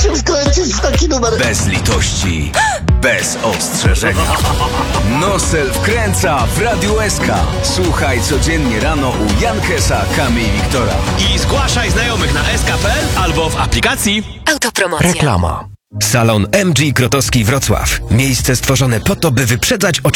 się wkręcić w taki numer. Bez litości, bez ostrzeżenia. Nosel wkręca w Radiu SK. Słuchaj codziennie rano u Jankesa, Kamy i Wiktora. I zgłaszaj znajomych na sk.pl albo w aplikacji. Autopromocja. Reklama. Salon MG Krotowski Wrocław. Miejsce stworzone po to, by wyprzedzać